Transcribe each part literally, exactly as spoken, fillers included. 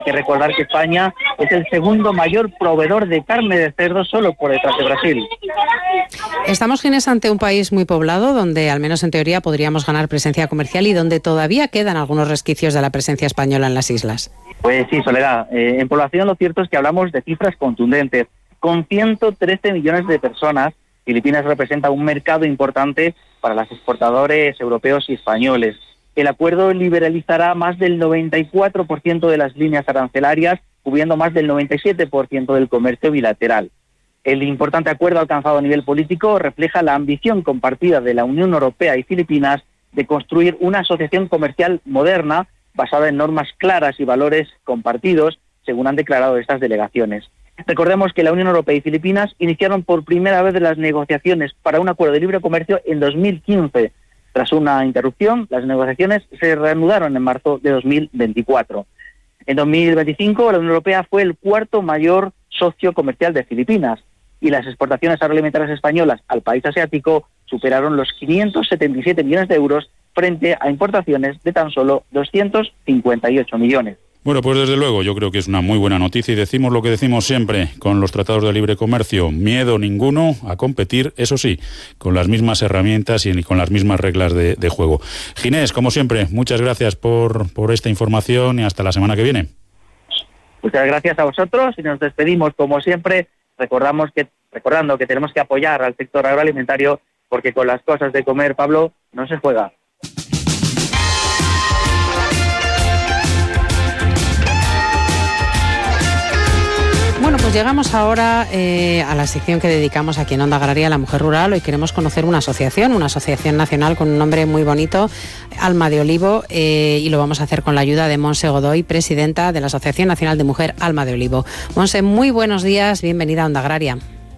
Hay que recordar que España es el segundo mayor proveedor de carne de cerdo, solo por detrás de Brasil. Estamos, Ginés, ante un país muy poblado, donde al menos en teoría podríamos ganar presencia comercial y donde todavía quedan algunos resquicios de la presencia española en las islas. Pues sí, Soledad. Eh, en población lo cierto es que hablamos de cifras contundentes. Con ciento trece millones de personas, Filipinas representa un mercado importante para los exportadores europeos y españoles. El acuerdo liberalizará más del noventa y cuatro por ciento de las líneas arancelarias, cubriendo más del noventa y siete por ciento del comercio bilateral. El importante acuerdo alcanzado a nivel político refleja la ambición compartida de la Unión Europea y Filipinas de construir una asociación comercial moderna basada en normas claras y valores compartidos, según han declarado estas delegaciones. Recordemos que la Unión Europea y Filipinas iniciaron por primera vez las negociaciones para un acuerdo de libre comercio en dos mil quince. Tras una interrupción, las negociaciones se reanudaron en marzo de dos mil veinticuatro. En dos mil veinticinco, la Unión Europea fue el cuarto mayor socio comercial de Filipinas y las exportaciones agroalimentarias españolas al país asiático superaron los quinientos setenta y siete millones de euros frente a importaciones de tan solo doscientos cincuenta y ocho millones. Bueno, pues desde luego yo creo que es una muy buena noticia y decimos lo que decimos siempre con los tratados de libre comercio: miedo ninguno a competir, eso sí, con las mismas herramientas y con las mismas reglas de, de juego. Ginés, como siempre, muchas gracias por, por esta información y hasta la semana que viene. Muchas gracias a vosotros y nos despedimos como siempre, recordamos que, recordando que tenemos que apoyar al sector agroalimentario porque con las cosas de comer, Pablo, no se juega. Bueno, pues llegamos ahora eh, a la sección que dedicamos aquí en Onda Agraria a la mujer rural. Hoy queremos conocer una asociación, una asociación nacional con un nombre muy bonito, Alma de Olivo, eh, y lo vamos a hacer con la ayuda de Montse Godoy, presidenta de la Asociación Nacional de Mujer Alma de Olivo. Montse, muy buenos días, bienvenida a Onda Agraria.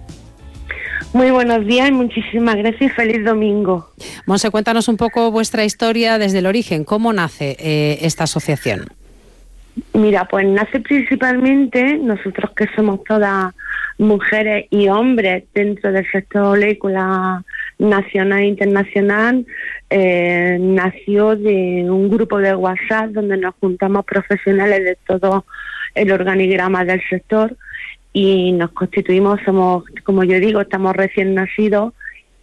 Muy buenos días y muchísimas gracias y feliz domingo. Montse, cuéntanos un poco vuestra historia desde el origen. ¿Cómo nace eh, esta asociación? Mira, pues nace principalmente, nosotros que somos todas mujeres y hombres dentro del sector oleícola nacional e internacional, eh, nació de un grupo de WhatsApp donde nos juntamos profesionales de todo el organigrama del sector y nos constituimos, somos, como yo digo, estamos recién nacidos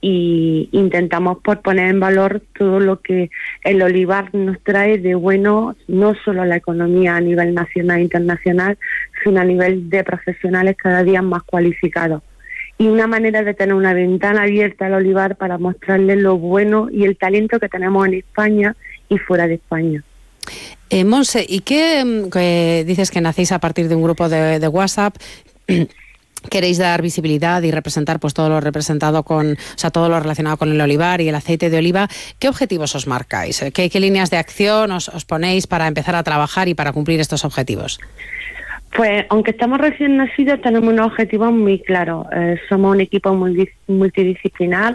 y intentamos por poner en valor todo lo que el olivar nos trae de bueno, no solo a la economía a nivel nacional e internacional, sino a nivel de profesionales cada día más cualificados. Y una manera de tener una ventana abierta al olivar para mostrarles lo bueno y el talento que tenemos en España y fuera de España. Eh, Montse, ¿y qué, qué dices que nacéis a partir de un grupo de, de WhatsApp? Queréis dar visibilidad y representar pues todo lo representado con, o sea, todo lo relacionado con el olivar y el aceite de oliva. ¿Qué objetivos os marcáis? ¿Qué, qué líneas de acción os, os ponéis para empezar a trabajar y para cumplir estos objetivos? Pues aunque estamos recién nacidos, tenemos unos objetivos muy claros. Eh, somos un equipo muy multidisciplinar,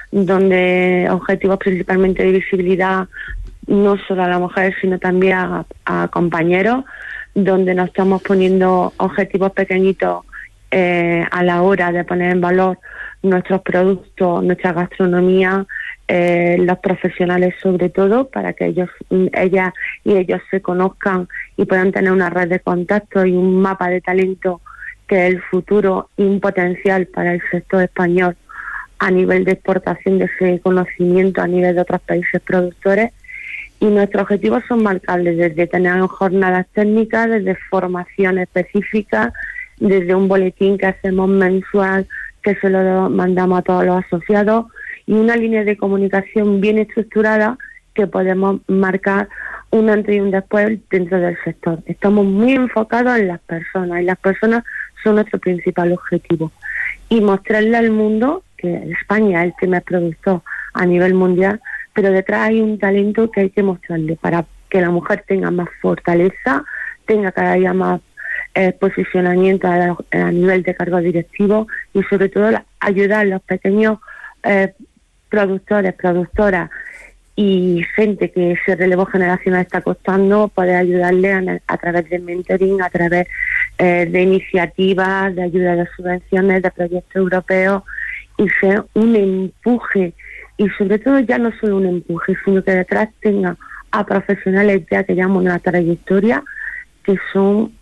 donde objetivos principalmente de visibilidad no solo a la mujer, sino también a, a compañeros, donde nos estamos poniendo objetivos pequeñitos Eh, a la hora de poner en valor nuestros productos, nuestra gastronomía, eh, los profesionales sobre todo, para que ellos, ellas y ellos se conozcan y puedan tener una red de contactos y un mapa de talento que es el futuro y un potencial para el sector español a nivel de exportación de ese conocimiento a nivel de otros países productores. Y nuestros objetivos son marcables, desde tener jornadas técnicas, desde formación específica, desde un boletín que hacemos mensual que se lo mandamos a todos los asociados y una línea de comunicación bien estructurada que podemos marcar un antes y un después dentro del sector. Estamos muy enfocados en las personas y las personas son nuestro principal objetivo. Y mostrarle al mundo que España es el primer productor a nivel mundial, pero detrás hay un talento que hay que mostrarle para que la mujer tenga más fortaleza, tenga cada día más Eh, posicionamiento a, a nivel de cargo directivo y sobre todo la, ayudar a los pequeños eh, productores, productoras y gente que ese relevo generacional está costando, poder ayudarle a, a través de mentoring, a través eh, de iniciativas, de ayuda de subvenciones, de proyectos europeos y ser un empuje y sobre todo ya no solo un empuje, sino que detrás tenga a profesionales ya que llevan una trayectoria que son